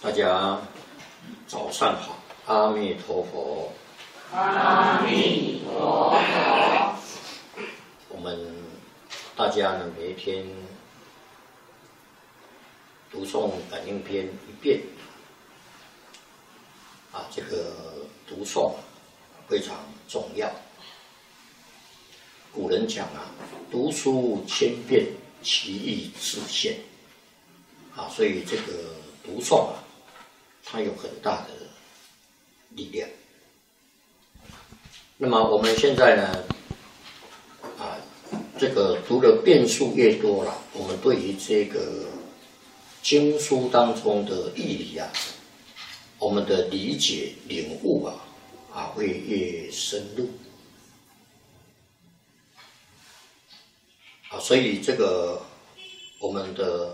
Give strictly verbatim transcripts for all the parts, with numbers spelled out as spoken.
大家早上好，阿弥陀佛。 阿弥陀佛。 我们大家呢，每一天读诵感应篇一遍，啊，这个读诵非常重要。古人讲啊，读书千遍，其义自现。啊，所以这个读诵啊，它有很大的力量。那么我们现在呢，啊，这个读的遍数越多了，我们对于这个经书当中的义理啊，我们的理解领悟啊，啊会越深入。啊，所以这个我们的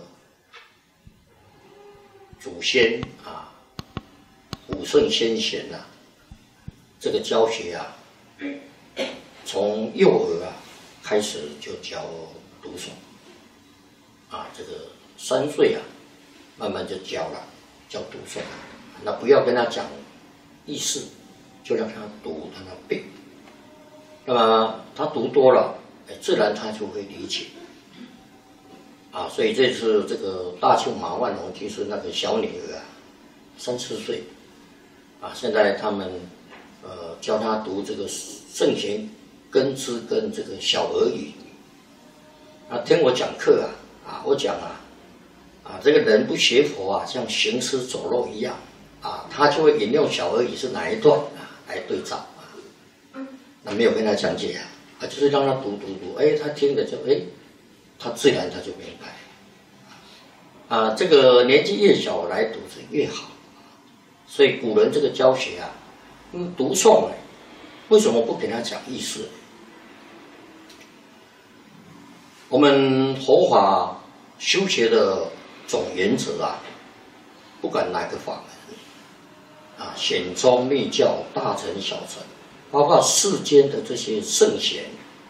祖先啊，古圣先贤呐、啊，这个教学啊，从幼儿啊开始就教读诵，啊，这个三岁啊，慢慢就教了，教读诵，那不要跟他讲意思，就让他读，让他背。那么他读多了，哎，自然他就会理解。啊，所以这次这个大庆马万龙居士那个小女儿啊，三四岁，啊，现在他们呃教她读这个圣贤根知跟这个小儿语。啊，听我讲课啊，啊，我讲啊，啊，这个人不学佛啊，像行尸走肉一样，啊，他就会引用小儿语是哪一段啊来对照啊，那没有跟他讲解啊，啊，就是让他读读读，哎，他听了就哎。他自然他就明白，啊，这个年纪越小来读是越好，所以古人这个教学啊，嗯，读诵呢，为什么不给他讲意思？我们佛法修学的总原则啊，不管哪个法门，啊，显宗密教、大乘小乘，包括世间的这些圣贤。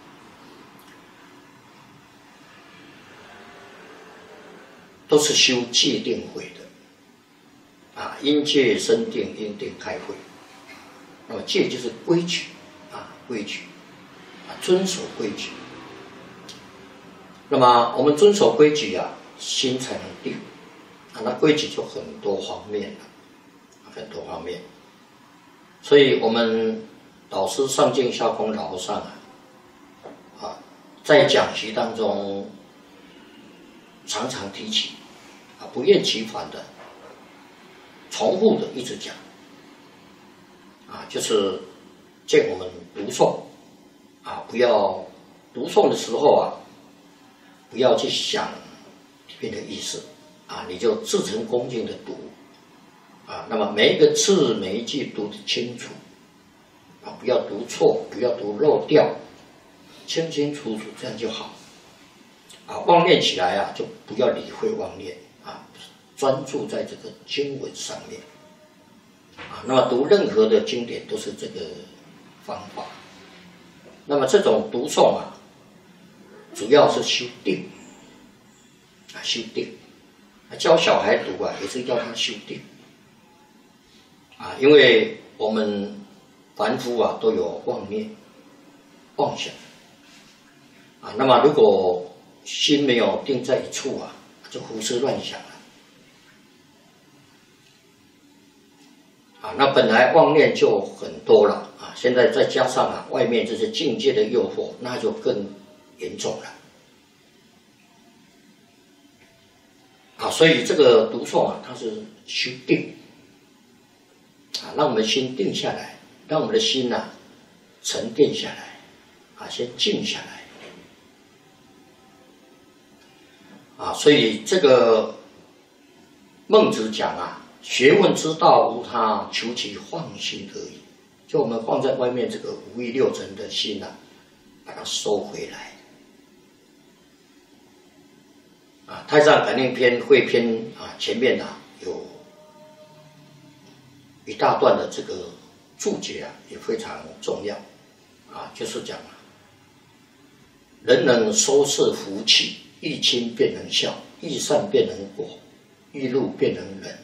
都是修戒定慧的，啊，因戒生定，因定开慧。那么戒就是规矩，啊，规矩，啊，遵守规矩。那么我们遵守规矩啊，心才能定，啊，那规矩就很多方面了，很多方面。所以我们导师上净下空老和尚啊，啊，在讲习当中。常常提起，啊，不厌其烦的、重复的一直讲，啊，就是见我们读诵，啊，不要读诵的时候啊，不要去想里面的意思，啊，你就至诚恭敬的读，啊，那么每一个字每一句读得清楚，啊，不要读错，不要读漏掉，清清楚楚，这样就好。啊，妄念起来啊，就不要理会妄念啊，专注在这个经文上面啊。那么读任何的经典都是这个方法。那么这种读诵啊，主要是修定啊，修定。教小孩读啊，也是要他修定啊，因为我们凡夫啊都有妄念、妄想啊。那么如果心没有定在一处啊，就胡思乱想了。啊，那本来妄念就很多了啊，现在再加上啊外面这些境界的诱惑，那就更严重了。啊，所以这个读诵啊，它是修定，啊，让我们心定下来，让我们的心啊沉淀下来，啊，先静下来。啊，所以这个孟子讲啊，学问之道无他，求其放心而已。就我们放在外面这个五欲六尘的心啊，把它收回来。啊，太上感应篇汇篇啊，前面啊有一大段的这个注解啊，也非常重要啊，就是讲啊，人能收摄福气。欲亲便能孝，欲善便能果，欲怒便能忍，